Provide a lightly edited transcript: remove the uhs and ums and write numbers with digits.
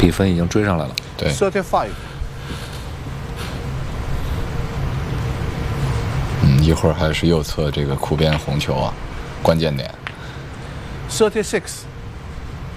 比分已经追上来了。 对。 35。 一会儿还是右侧这个库边红球啊，关键点。 36。